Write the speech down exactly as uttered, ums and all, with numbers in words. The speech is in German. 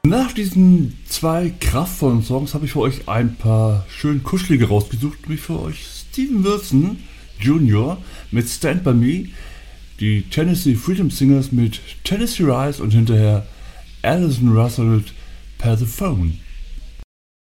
Nach diesen zwei kraftvollen Songs habe ich für euch ein paar schön kuschelige rausgesucht, wie für euch Steven Wilson Junior mit Stand By Me, die Tennessee Freedom Singers mit Tennessee Rise und hinterher Alison Russell mit Per the Phone.